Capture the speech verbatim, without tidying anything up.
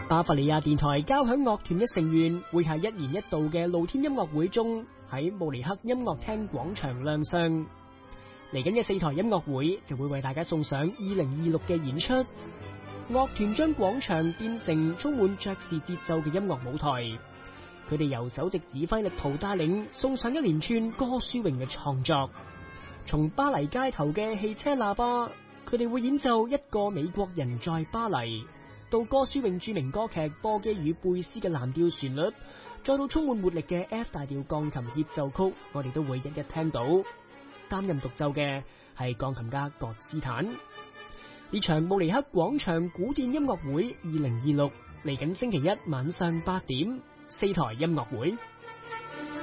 巴伐利亞電台交響樂團嘅成員會喺一年一度嘅露天音樂會中喺慕尼黑音樂廳廣場亮相。嚟緊嘅四台音樂會就會為大家送上二零二六嘅演出。樂團將廣場變成充滿爵士節奏嘅音樂舞台，佢哋由首席指揮力圖帶領送上一連串歌書詠嘅創作，從巴黎街頭嘅汽車喇叭，佢哋會演奏一個美國人在巴黎，到歌書詠著名歌劇《波基與貝斯》嘅藍調旋律，再到充滿活力嘅 F 大調鋼琴協奏曲，我哋都會一一聽到。擔任獨奏嘅係鋼琴家葛斯坦。呢場慕尼黑廣場古典音樂會二零二六嚟緊星期一晚上八點，四台音樂會。